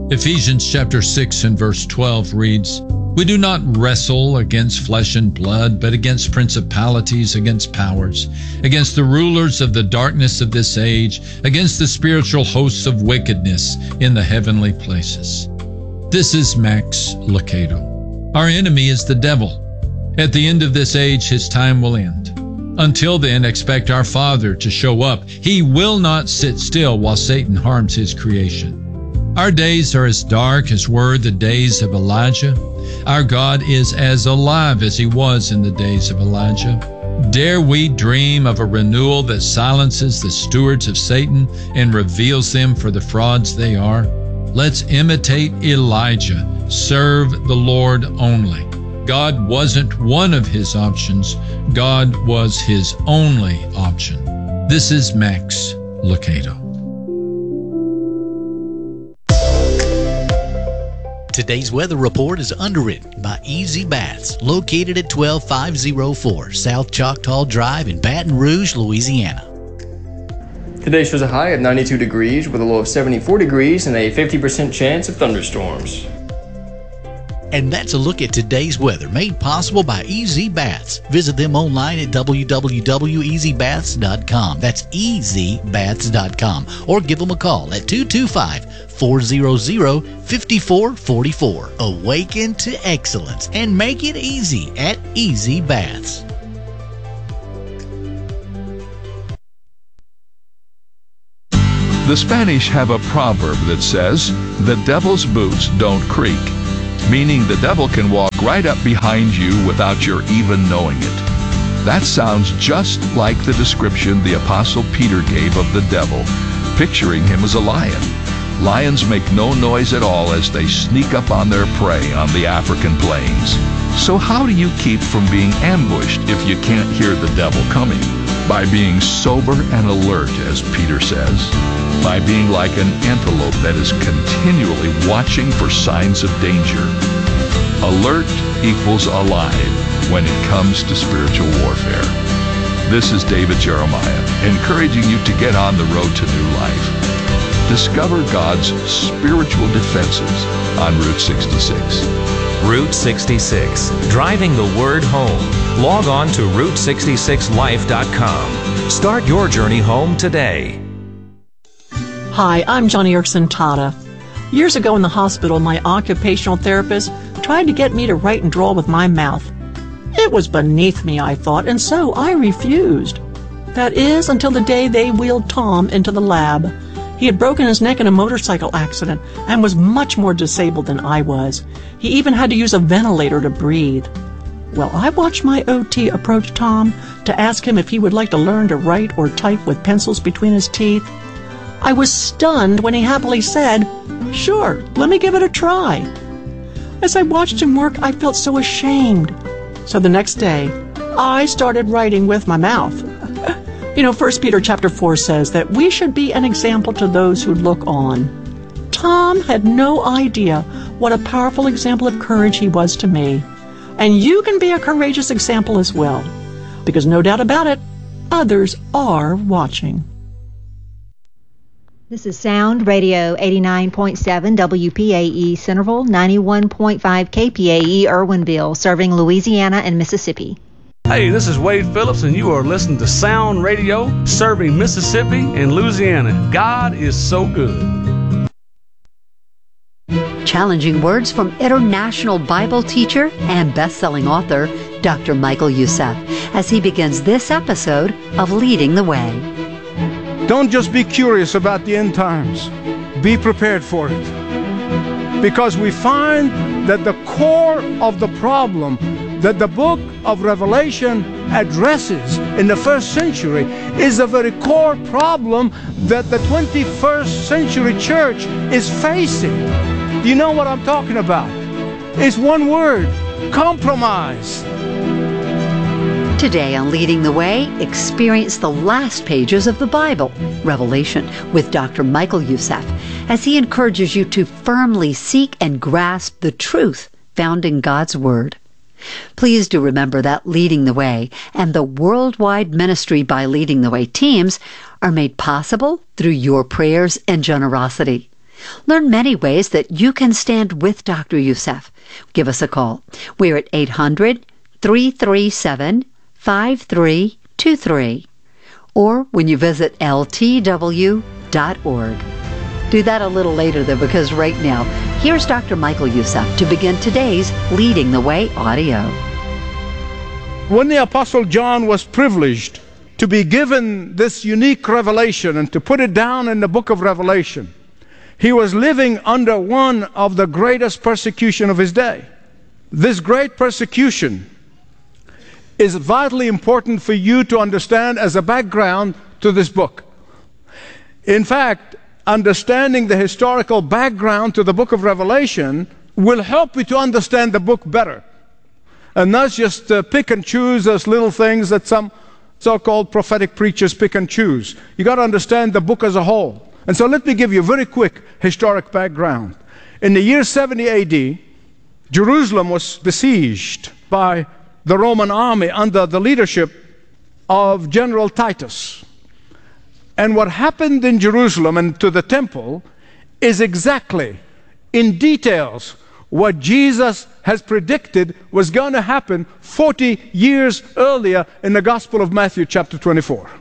Ephesians chapter 6 and verse 12 reads, "We do not wrestle against flesh and blood, but against principalities, against powers, against the rulers of the darkness of this age, against the spiritual hosts of wickedness in the heavenly places." This is Max Lucado. Our enemy is the devil. At the end of this age, his time will end. Until then, expect our Father to show up. He will not sit still while Satan harms his creation. Our days are as dark as were the days of Elijah. Our God is as alive as he was in the days of Elijah. Dare we dream of a renewal that silences the stewards of Satan and reveals them for the frauds they are? Let's imitate Elijah. Serve the Lord only. God wasn't one of his options. God was his only option. This is Max Lucado. Today's weather report is underwritten by Easy Baths, located at 12504 South Choctaw Drive in Baton Rouge, Louisiana. Today shows a high of 92 degrees with a low of 74 degrees and a 50% chance of thunderstorms. And that's a look at today's weather, made possible by Easy Baths. Visit them online at www.easybaths.com. That's easybaths.com. Or give them a call at 225-400-5444. Awaken to excellence and make it easy at Easy Baths. The Spanish have a proverb that says, "The devil's boots don't creak," meaning the devil can walk right up behind you without your even knowing it. That sounds just like the description the Apostle Peter gave of the devil, picturing him as a lion. Lions make no noise at all as they sneak up on their prey on the African plains. So how do you keep from being ambushed if you can't hear the devil coming? By being sober and alert, as Peter says. By being like an antelope that is continually watching for signs of danger. Alert equals alive when it comes to spiritual warfare. This is David Jeremiah, encouraging you to get on the road to new life. Discover God's spiritual defenses on Route 66. Route 66, driving the word home. Log on to Route66Life.com. Start your journey home today. Hi, I'm Johnny Erickson Tata. Years ago in the hospital, my occupational therapist tried to get me to write and draw with my mouth. It was beneath me, I thought, and so I refused. That is, until the day they wheeled Tom into the lab. He had broken his neck in a motorcycle accident and was much more disabled than I was. He even had to use a ventilator to breathe. Well, I watched my OT approach Tom to ask him if he would like to learn to write or type with pencils between his teeth. I was stunned when he happily said, "Sure, let me give it a try." As I watched him work, I felt so ashamed. So the next day, I started writing with my mouth. 1 Peter chapter 4 says that we should be an example to those who look on. Tom had no idea what a powerful example of courage he was to me. And you can be a courageous example as well, because no doubt about it, others are watching. This is Sound Radio 89.7 WPAE Centerville, 91.5 KPAE Irwinville, serving Louisiana and Mississippi. Hey, this is Wade Phillips, and you are listening to Sound Radio, serving Mississippi and Louisiana. God is so good. Challenging words from international Bible teacher and best-selling author, Dr. Michael Youssef, as he begins this episode of Leading the Way. Don't just be curious about the end times. Be prepared for it. Because we find that the core of the problem that the book of Revelation addresses in the first century is the very core problem that the 21st century church is facing. Do you know what I'm talking about? It's one word: compromise. Today on Leading the Way, experience the last pages of the Bible, Revelation, with Dr. Michael Youssef, as he encourages you to firmly seek and grasp the truth found in God's Word. Please do remember that Leading the Way and the worldwide ministry by Leading the Way teams are made possible through your prayers and generosity. Learn many ways that you can stand with Dr. Youssef. Give us a call. We're at 800-337-5323. Or when you visit ltw.org. Do that a little later, though, because right now, here's Dr. Michael Youssef to begin today's Leading the Way audio. When the Apostle John was privileged to be given this unique revelation and to put it down in the book of Revelation, he was living under one of the greatest persecution of his day. This great persecution is vitally important for you to understand as a background to this book. In fact, understanding the historical background to the book of Revelation will help you to understand the book better, and not just pick and choose those little things that some so-called prophetic preachers pick and choose. You got to understand the book as a whole. And so let me give you a very quick historic background. In the year 70 AD, Jerusalem was besieged by the Roman army under the leadership of General Titus. And what happened in Jerusalem and to the temple is exactly, in details, what Jesus has predicted was going to happen 40 years earlier in the Gospel of Matthew chapter 24.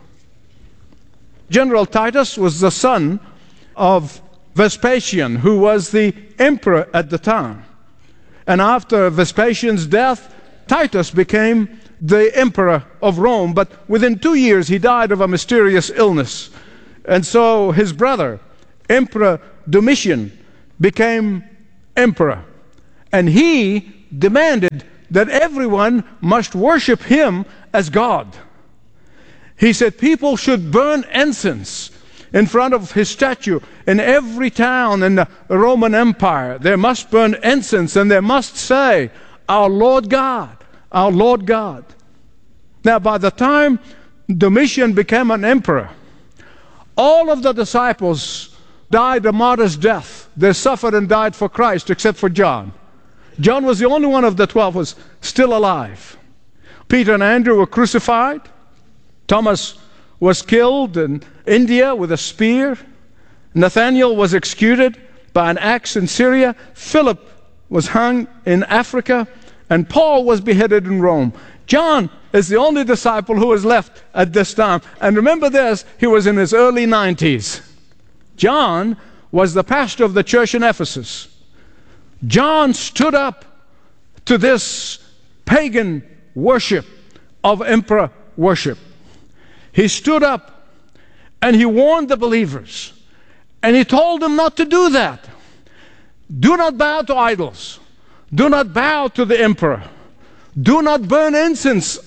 General Titus was the son of Vespasian, who was the emperor at the time. And after Vespasian's death, Titus became the emperor of Rome, but within 2 years he died of a mysterious illness. And so his brother, Emperor Domitian, became emperor. And he demanded that everyone must worship him as God. He said people should burn incense in front of his statue in every town in the Roman Empire. They must burn incense and they must say, "Our Lord God, our Lord God." Now, by the time Domitian became an emperor, all of the disciples died a martyr's death. They suffered and died for Christ, except for John. John was the only one of the 12 who was still alive. Peter and Andrew were crucified. Thomas was killed in India with a spear. Nathanael was executed by an axe in Syria. Philip was hung in Africa. And Paul was beheaded in Rome. John is the only disciple who was left at this time. And remember this, he was in his early 90s. John was the pastor of the church in Ephesus. John stood up to this pagan worship of emperor worship. He stood up and he warned the believers. And he told them not to do that. Do not bow to idols. Do not bow to the emperor. Do not burn incense.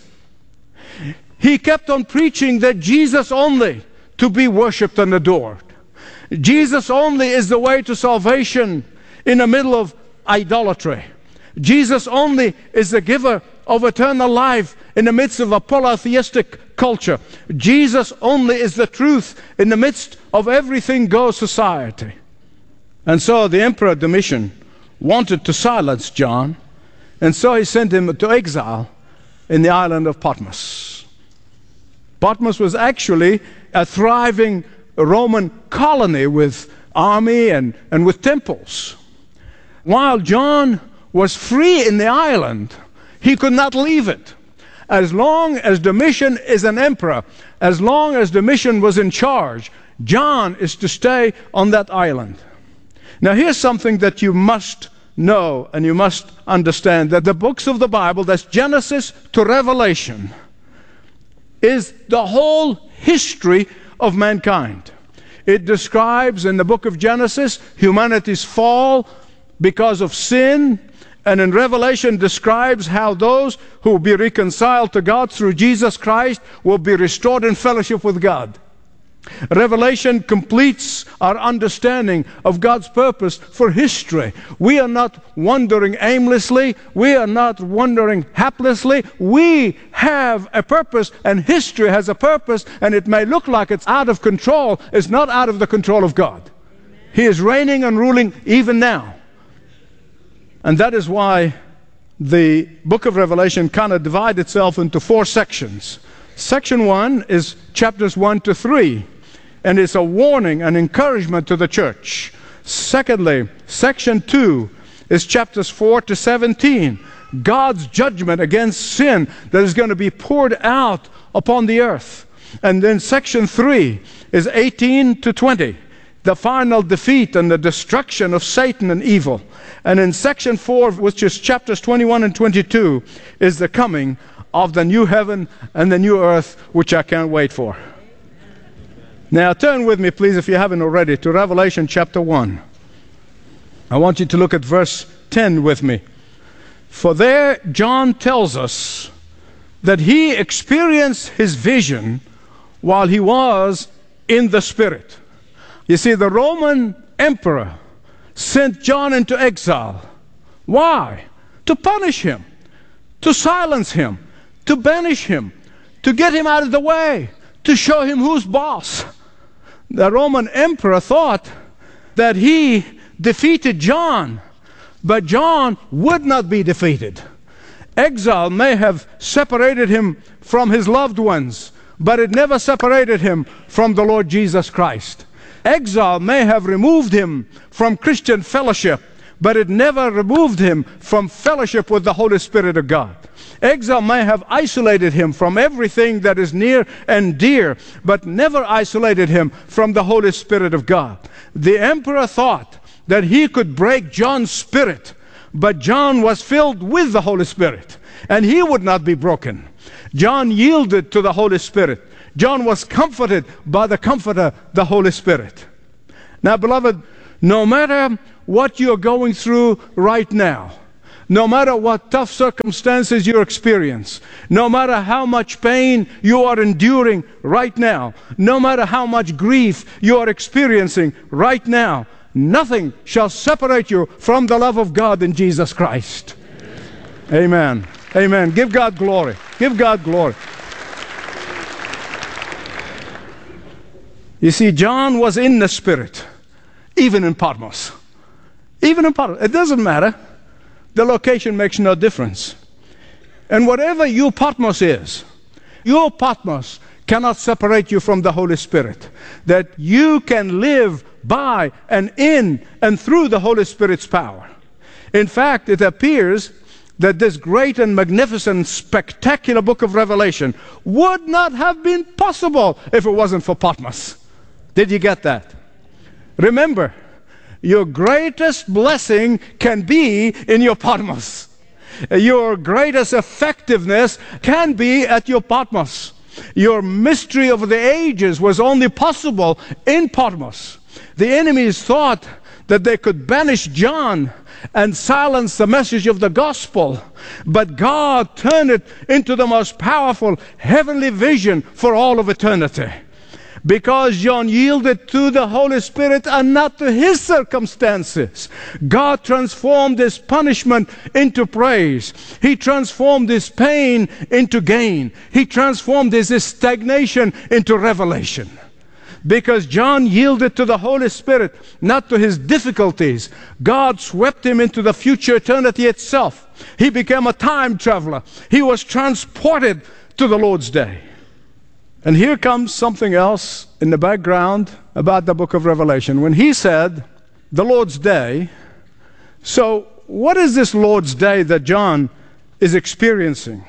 He kept on preaching that Jesus only to be worshipped and adored. Jesus only is the way to salvation in the middle of idolatry. Jesus only is the giver of eternal life in the midst of a polytheistic culture. Jesus only is the truth in the midst of everything goes society. And so the Emperor Domitian wanted to silence John, and so he sent him to exile in the island of Patmos. Patmos was actually a thriving Roman colony with army and with temples. While John was free in the island, he could not leave it. As long as Domitian is an emperor, as long as Domitian was in charge, John is to stay on that island. Now here's something that you must know and you must understand, that the books of the Bible, that's Genesis to Revelation, is the whole history of mankind. It describes in the book of Genesis humanity's fall because of sin, and in Revelation describes how those who will be reconciled to God through Jesus Christ will be restored in fellowship with God. Revelation completes our understanding of God's purpose for history. We are not wandering aimlessly. We are not wandering haplessly. We have a purpose, and history has a purpose, and it may look like it's out of control. It's not out of the control of God. He is reigning and ruling even now. And that is why the book of Revelation kind of divides itself into 4 sections. Section 1 is chapters 1 to 3, and it's a warning and encouragement to the church. Secondly, section 2 is chapters 4 to 17. God's judgment against sin that is going to be poured out upon the earth. And then section 3 is 18 to 20. The final defeat and the destruction of Satan and evil. And in section 4, which is chapters 21 and 22, is the coming of the new heaven and the new earth, which I can't wait for. Now turn with me, please, if you haven't already, to Revelation chapter 1. I want you to look at verse 10 with me. For there John tells us that he experienced his vision while he was in the Spirit. You see, the Roman emperor sent John into exile. Why? To punish him, to silence him, to banish him, to get him out of the way, to show him who's boss. The Roman emperor thought that he defeated John, but John would not be defeated. Exile may have separated him from his loved ones, but it never separated him from the Lord Jesus Christ. Exile may have removed him from Christian fellowship, but it never removed him from fellowship with the Holy Spirit of God. Exile may have isolated him from everything that is near and dear, but never isolated him from the Holy Spirit of God. The emperor thought that he could break John's spirit, but John was filled with the Holy Spirit, and he would not be broken. John yielded to the Holy Spirit. John was comforted by the Comforter, the Holy Spirit. Now, beloved, no matter what you're going through right now, no matter what tough circumstances you experience, no matter how much pain you are enduring right now, no matter how much grief you are experiencing right now, nothing shall separate you from the love of God in Jesus Christ. Amen. Amen. Give God glory. Give God glory. You see, John was in the Spirit, even in Patmos. Even in Patmos. It doesn't matter. The location makes no difference. And whatever your Patmos is, your Patmos cannot separate you from the Holy Spirit. That you can live by and in and through the Holy Spirit's power. In fact, it appears that this great and magnificent, spectacular book of Revelation would not have been possible if it wasn't for Patmos. Did you get that? Remember, your greatest blessing can be in your Patmos. Your greatest effectiveness can be at your Patmos. Your mystery of the ages was only possible in Patmos. The enemies thought that they could banish John and silence the message of the gospel, but God turned it into the most powerful heavenly vision for all of eternity. Because John yielded to the Holy Spirit and not to his circumstances, God transformed his punishment into praise. He transformed his pain into gain. He transformed his stagnation into revelation. Because John yielded to the Holy Spirit, not to his difficulties, God swept him into the future eternity itself. He became a time traveler. He was transported to the Lord's day. And here comes something else in the background about the book of Revelation. When he said, the Lord's day, so what is this Lord's day that John is experiencing?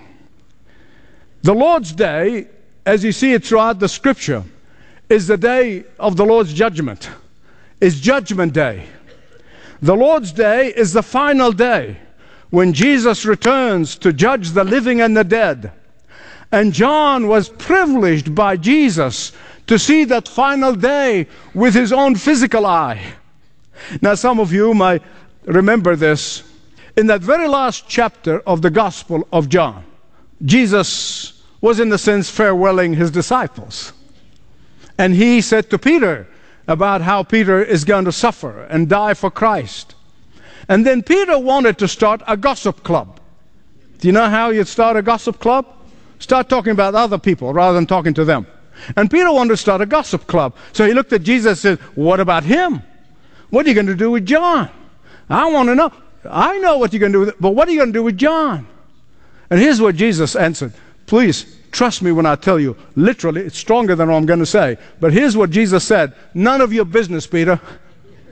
The Lord's day, as you see it throughout the scripture, is the day of the Lord's judgment. It's Judgment Day. The Lord's day is the final day when Jesus returns to judge the living and the dead. And John was privileged by Jesus to see that final day with his own physical eye. Now, some of you might remember this. In that very last chapter of the Gospel of John, Jesus was, in a sense, farewelling his disciples. And he said to Peter about how Peter is going to suffer and die for Christ. And then Peter wanted to start a gossip club. Do you know how you start a gossip club? Start talking about other people rather than talking to them. And Peter wanted to start a gossip club. So he looked at Jesus and said, what about him? What are you going to do with John? I want to know. I know what you're going to do with it, but what are you going to do with John? And here's what Jesus answered. Please, trust me when I tell you. Literally, it's stronger than what I'm going to say. But here's what Jesus said. None of your business, Peter.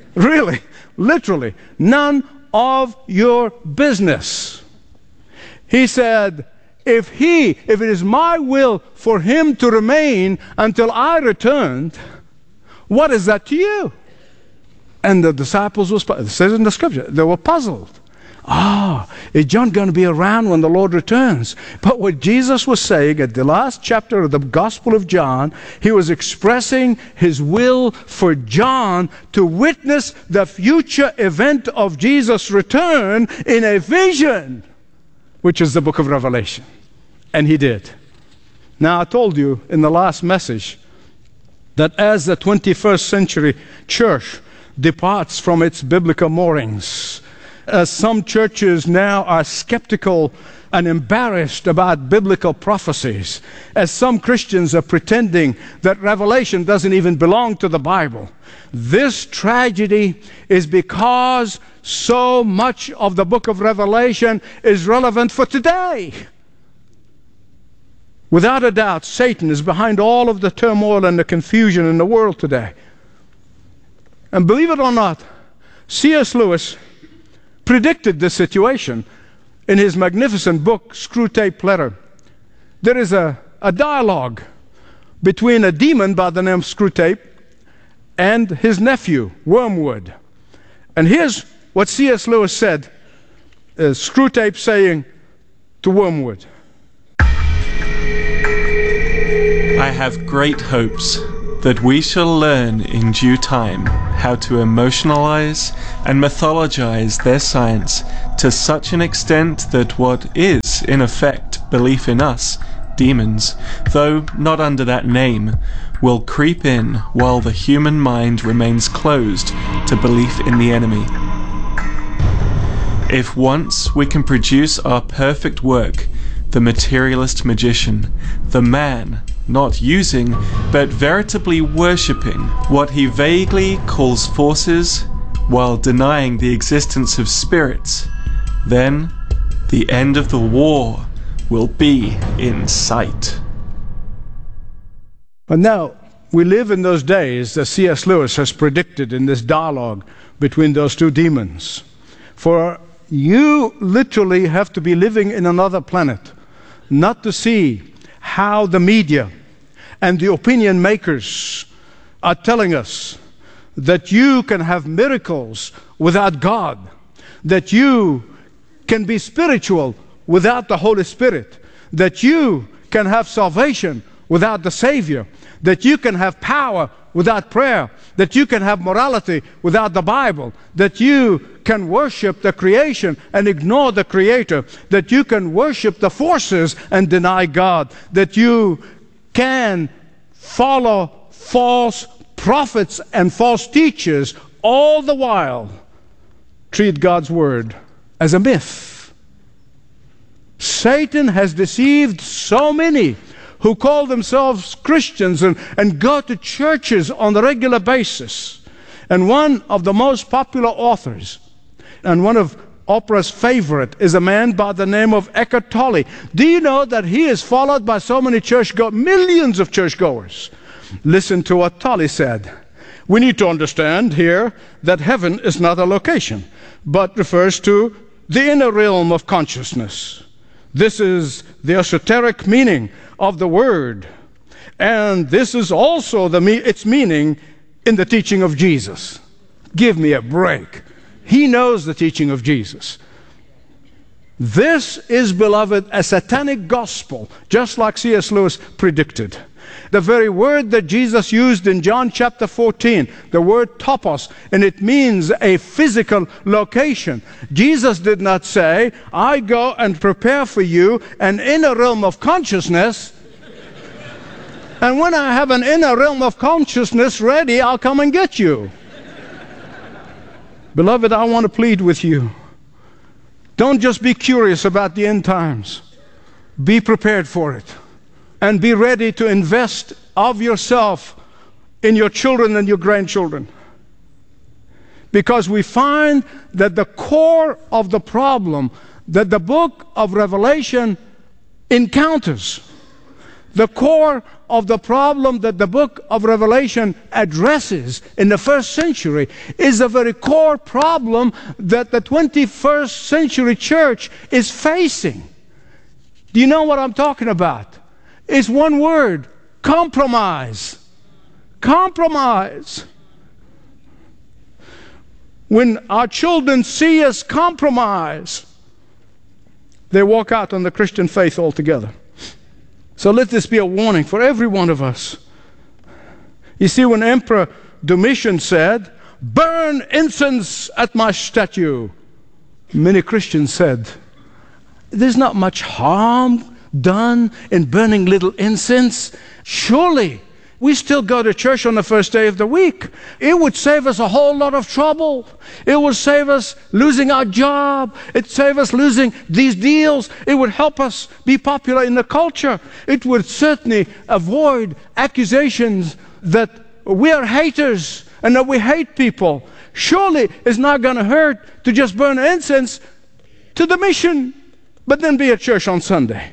Really, literally, none of your business. He said, if it is my will for him to remain until I returned, what is that to you? And the disciples it says in the scripture, they were puzzled. Is John going to be around when the Lord returns? But what Jesus was saying at the last chapter of the Gospel of John, he was expressing his will for John to witness the future event of Jesus' return in a vision, which is the book of Revelation. And he did. Now, I told you in the last message that as the 21st century church departs from its biblical moorings, as some churches now are skeptical and embarrassed about biblical prophecies, as some Christians are pretending that Revelation doesn't even belong to the Bible, this tragedy is because so much of the book of Revelation is relevant for today. Without a doubt, Satan is behind all of the turmoil and the confusion in the world today. And believe it or not, C.S. Lewis predicted this situation in his magnificent book, Screwtape Letter. There is a dialogue between a demon by the name of Screwtape and his nephew, Wormwood. And here's what C.S. Lewis said, Screwtape saying to Wormwood. I have great hopes that we shall learn in due time how to emotionalize and mythologize their science to such an extent that what is, in effect, belief in us, demons, though not under that name, will creep in while the human mind remains closed to belief in the enemy. If once we can produce our perfect work, the materialist magician, the man, not using, but veritably worshipping what he vaguely calls forces, while denying the existence of spirits, then the end of the war will be in sight. But now, we live in those days that C.S. Lewis has predicted in this dialogue between those two demons. For you literally have to be living in another planet, not to see how the media and the opinion makers are telling us that you can have miracles without God, that you can be spiritual without the Holy Spirit, that you can have salvation without the Savior, that you can have power without prayer, that you can have morality without the Bible, that you can worship the creation and ignore the Creator, that you can worship the forces and deny God, that you can follow false prophets and false teachers, all the while treat God's word as a myth. Satan has deceived so many who call themselves Christians and go to churches on a regular basis. And one of the most popular authors, and one of Oprah's favorite, is a man by the name of Eckhart Tolle. Do you know that he is followed by so many millions of churchgoers? Listen to what Tolle said. We need to understand here that heaven is not a location, but refers to the inner realm of consciousness. This is the esoteric meaning of the word, and this is also its meaning in the teaching of Jesus. Give me a break. He knows the teaching of Jesus. This is, beloved, a satanic gospel, just like C.S. Lewis predicted. The very word that Jesus used in John chapter 14, the word topos, and it means a physical location. Jesus did not say, I go and prepare for you an inner realm of consciousness, and when I have an inner realm of consciousness ready, I'll come and get you. Beloved, I want to plead with you. Don't just be curious about the end times. Be prepared for it. And be ready to invest of yourself in your children and your grandchildren. Because we find that the core of the problem that the book of Revelation encounters, The core of the problem that the book of Revelation addresses in the first century is a very core problem that the 21st century church is facing. Do you know what I'm talking about? It's one word: compromise. Compromise. When our children see us compromise, they walk out on the Christian faith altogether. So let this be a warning for every one of us. You see, when Emperor Domitian said, "Burn incense at my statue," many Christians said, "There's not much harm done in burning little incense. Surely we still go to church on the first day of the week. It would save us a whole lot of trouble. It would save us losing our job. It would save us losing these deals. It would help us be popular in the culture. It would certainly avoid accusations that we are haters and that we hate people. Surely it's not going to hurt to just burn incense to the mission, but then be at church on Sunday."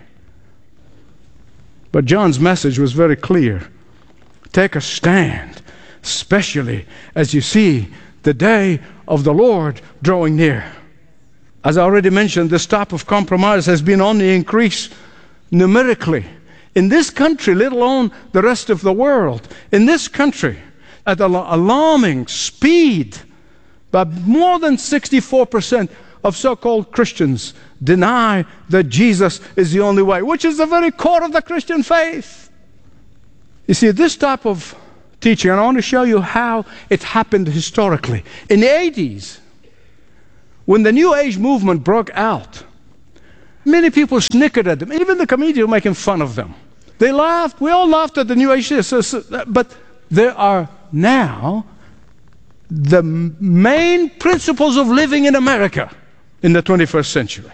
But John's message was very clear. Take a stand, especially as you see the day of the Lord drawing near. As I already mentioned, this type of compromise has been on the increase numerically in this country, let alone the rest of the world. In this country, at an alarming speed, by more than 64% of so-called Christians deny that Jesus is the only way, which is the very core of the Christian faith. You see, this type of teaching, and I want to show you how it happened historically. In the 80s, when the New Age movement broke out, many people snickered at them. Even the comedians were making fun of them. They laughed. We all laughed at the New Age. But there are now the main principles of living in America in the 21st century.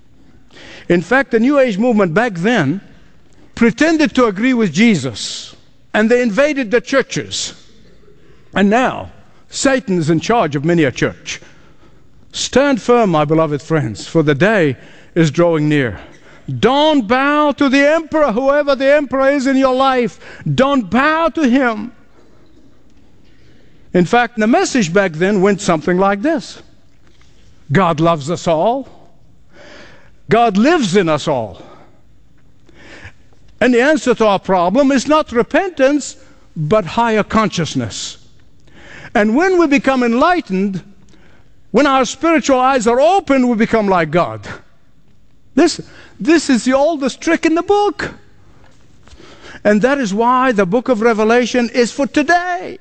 In fact, the New Age movement back then pretended to agree with Jesus, and they invaded the churches. And now, Satan is in charge of many a church. Stand firm, my beloved friends, for the day is drawing near. Don't bow to the emperor, whoever the emperor is in your life. Don't bow to him. In fact, the message back then went something like this: God loves us all. God lives in us all. And the answer to our problem is not repentance, but higher consciousness. And when we become enlightened, when our spiritual eyes are open, we become like God. This is the oldest trick in the book. And that is why the book of Revelation is for today.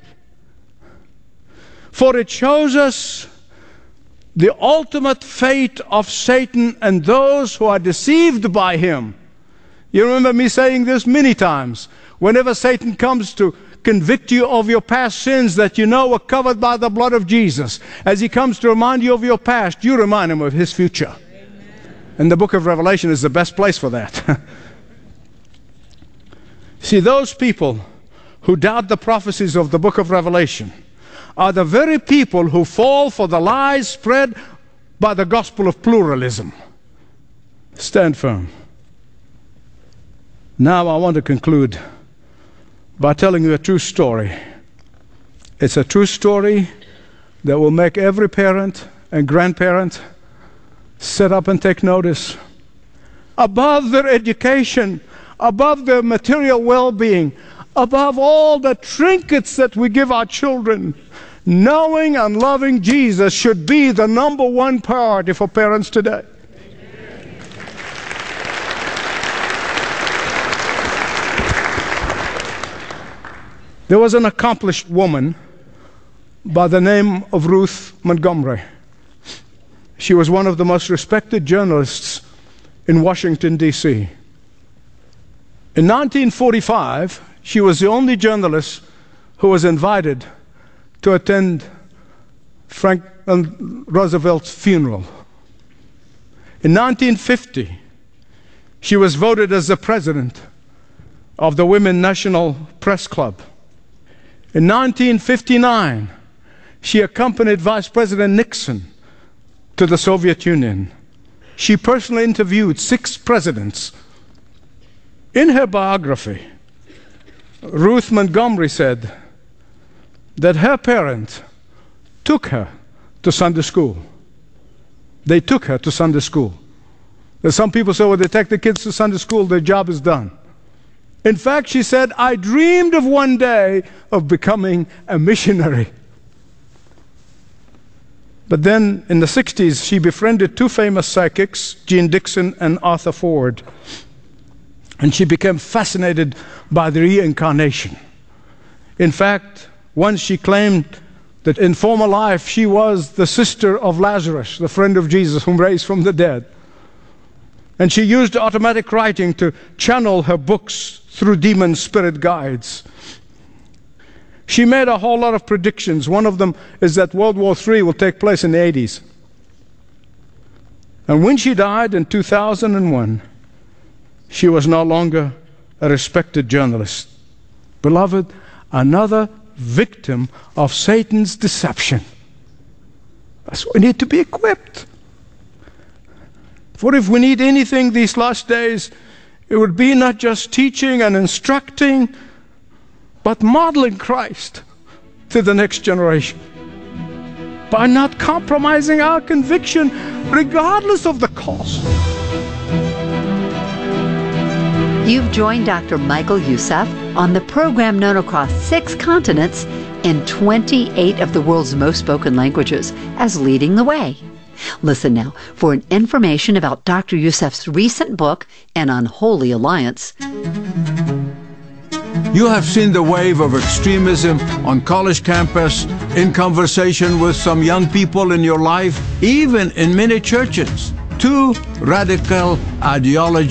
For it shows us the ultimate fate of Satan and those who are deceived by him. You remember me saying this many times. Whenever Satan comes to convict you of your past sins that you know were covered by the blood of Jesus, as he comes to remind you of your past, you remind him of his future. Amen. And the book of Revelation is the best place for that. See, those people who doubt the prophecies of the book of Revelation are the very people who fall for the lies spread by the gospel of pluralism. Stand firm. Now I want to conclude by telling you a true story. It's a true story that will make every parent and grandparent sit up and take notice. Above their education, above their material well-being, above all the trinkets that we give our children, knowing and loving Jesus should be the number one priority for parents today. There was an accomplished woman by the name of Ruth Montgomery. She was one of the most respected journalists in Washington, D.C. In 1945, she was the only journalist who was invited to attend Franklin Roosevelt's funeral. In 1950, she was voted as the president of the Women's National Press Club. In 1959, she accompanied Vice President Nixon to the Soviet Union. She personally interviewed 6 presidents. In her biography, Ruth Montgomery said that her parents took her to Sunday school. They took her to Sunday school. There's some people say, well, they take the kids to Sunday school, their job is done. In fact, she said, I dreamed of one day of becoming a missionary. But then in the 60s, she befriended two famous psychics, Jean Dixon and Arthur Ford. And she became fascinated by the reincarnation. In fact, once she claimed that in former life she was the sister of Lazarus, the friend of Jesus whom raised from the dead. And she used automatic writing to channel her books through demon spirit guides. She made a whole lot of predictions. One of them is that World War III will take place in the 80s. And when she died in 2001, she was no longer a respected journalist. Beloved, another victim of Satan's deception. That's why we need to be equipped. For if we need anything these last days, it would be not just teaching and instructing, but modeling Christ to the next generation. By not compromising our conviction, regardless of the cost. You've joined Dr. Michael Youssef on the program known across 6 continents in 28 of the world's most spoken languages as Leading the Way. Listen now for an information about Dr. Youssef's recent book, An Unholy Alliance. You have seen the wave of extremism on college campus, in conversation with some young people in your life, even in many churches. Two radical ideologies